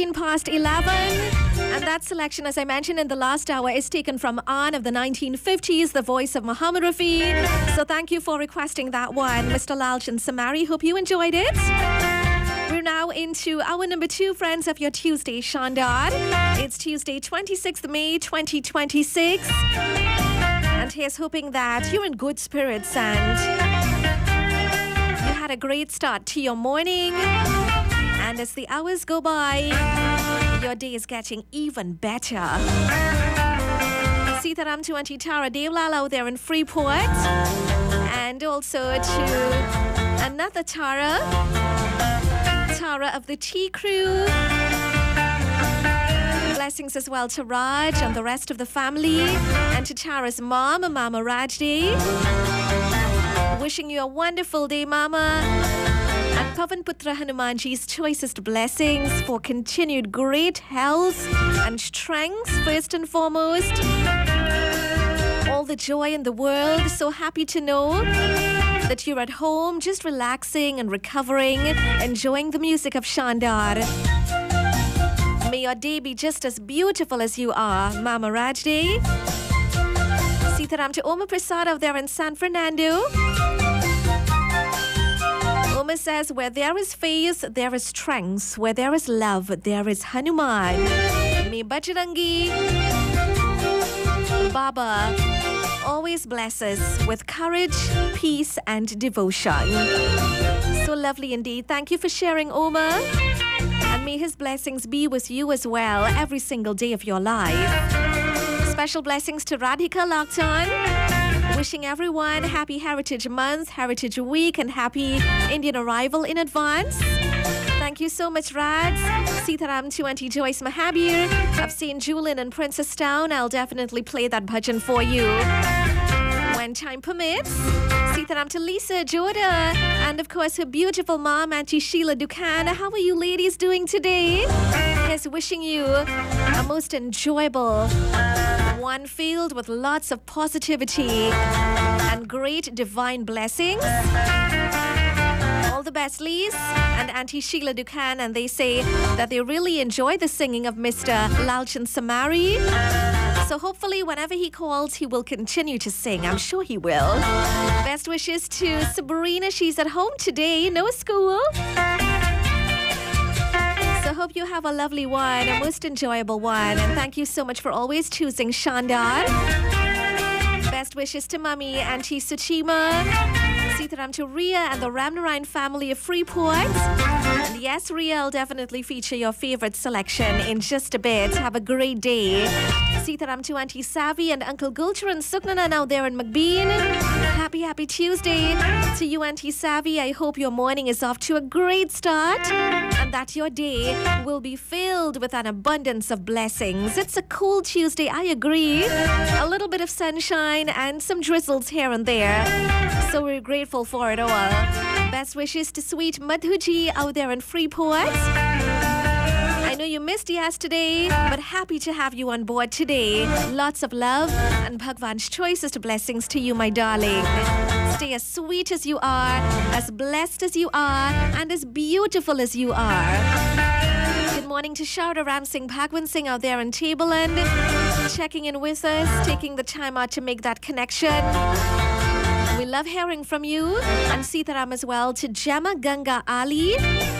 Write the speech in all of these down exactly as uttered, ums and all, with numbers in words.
fourteen past eleven. And that selection, as I mentioned in the last hour, is taken from An of the nineteen fifties, the voice of Muhammad Rafi. So thank you for requesting that one, Mister Lalchan Samari. Hope you enjoyed it. We're now into hour number two, friends, of your Tuesday Shandar. It's Tuesday, twenty-sixth of May, twenty twenty-six. And here's hoping that you're in good spirits and you had a great start to your morning. And as the hours go by, your day is getting even better. Sitaram to Auntie Tara Devlal out there in Freeport. And also to another Tara, Tara of the Tea Crew. Blessings as well to Raj and the rest of the family. And to Tara's mom, Mama Rajdi. Wishing you a wonderful day, Mama. And Pavan Putra Hanumanji's choicest blessings for continued great health and strength, first and foremost. All the joy in the world. So happy to know that you're at home, just relaxing and recovering, enjoying the music of Shandar. May your day be just as beautiful as you are, Mama Rajdi. Sitaram to Oma Prasad out there in San Fernando. Oma says, where there is faith, there is strength. Where there is love, there is Hanuman. May Bajrangi Baba always bless us with courage, peace, and devotion. So lovely indeed. Thank you for sharing, Oma. And may his blessings be with you as well every single day of your life. Special blessings to Radhika Laktan. Wishing everyone happy Heritage Month, Heritage Week, and happy Indian arrival in advance. Thank you so much, Rads. Sitaram to Auntie Joyce Mahabir of Saint Julian and Princestown. I'll definitely play that bhajan for you when time permits. Sitaram to Lisa Joda and of course her beautiful mom, Auntie Sheila Dukan. How are you ladies doing today? Yes, wishing you a most enjoyable one filled with lots of positivity and great divine blessings. All the best, Lise and Auntie Sheila Dukan, and they say that they really enjoy the singing of Mister Lalchan Samari. So hopefully whenever he calls, he will continue to sing. I'm sure he will. Best wishes to Sabrina. She's at home today, no school. So hope you have a lovely one, a most enjoyable one. And thank you so much for always choosing Shandar. Best wishes to Mummy, Auntie Suchima. Sitaram to Ria and the Ramnarayan family of Freeport. And yes, Ria, I'll definitely feature your favorite selection in just a bit. Have a great day. Sitaram to Auntie Savi and Uncle Gulcher and Suknana now there in McBean. Happy, happy Tuesday to you, Auntie Savi. I hope your morning is off to a great start and that your day will be filled with an abundance of blessings. It's a cool Tuesday, I agree. A little bit of sunshine and some drizzles here and there. So we're grateful for it all. Best wishes to sweet Madhuji out there in Freeport. I know you missed yesterday, but happy to have you on board today. Lots of love and Bhagwan's choicest blessings to you, my darling. Stay as sweet as you are, as blessed as you are, and as beautiful as you are. Good morning to Sharda Ram Singh Bhagwan Singh out there in Tableland, checking in with us, taking the time out to make that connection. We love hearing from you. And Sitaram as well to Gemma Ganga Ali.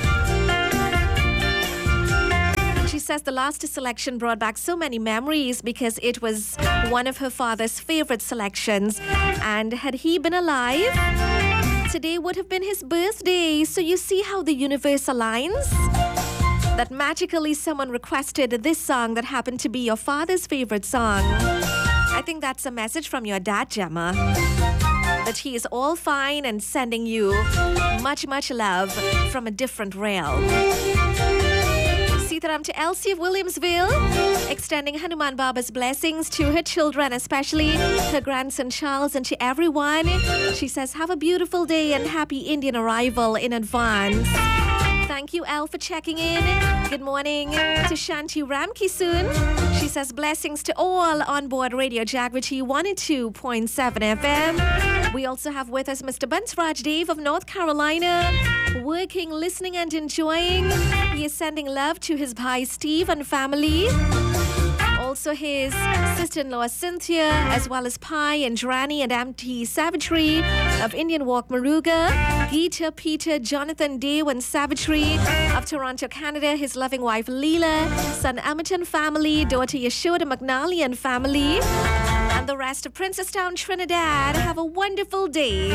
She says the last selection brought back so many memories because it was one of her father's favorite selections. And had he been alive, today would have been his birthday. So you see how the universe aligns? That magically someone requested this song that happened to be your father's favorite song. I think that's a message from your dad, Gemma. That he is all fine and sending you much, much love from a different realm. Sitaram to Elsie of Williamsville, extending Hanuman Baba's blessings to her children, especially her grandson Charles, and to everyone. She says, have a beautiful day and happy Indian arrival in advance. Thank you, Elle, for checking in. Good morning to Shanti Ramkisoon. She says, blessings to all on board Radio Jagriti one oh two point seven F M. We also have with us Mister Bansraj Dave of North Carolina, working, listening and enjoying. He is sending love to his bhai Steve and family. Also his sister-in-law Cynthia, as well as Pai and Rani and Auntie Savitri of Indian Walk Maruga, Geeta, Peter, Jonathan, Dave and Savitri of Toronto, Canada, his loving wife Leela, son Amerton family, daughter Yashoda McNally and family, and the rest of Princestown, Trinidad. Have a wonderful day.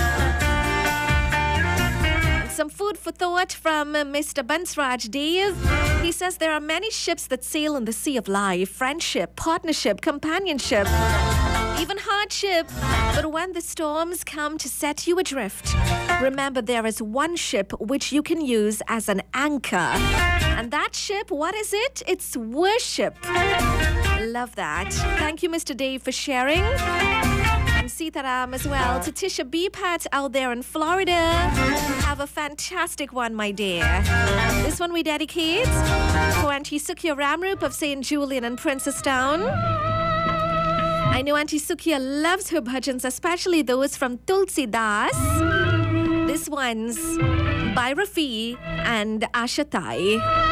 Some food for thought from Mister Bansraj Dave. He says there are many ships that sail in the sea of life: friendship, partnership, companionship, even hardship. But when the storms come to set you adrift, remember there is one ship which you can use as an anchor. And that ship, what is it? It's worship. Love that. Thank you, Mister Dave, for sharing. And Sitaram as well. To Tisha B. Pat out there in Florida. Have a fantastic one, my dear. This one we dedicate for Auntie Sukhya Ramrup of Saint Julian and Princestown. I know Auntie Sukhya loves her bhajans, especially those from Tulsi Das. This one's by Rafi and Ashatai.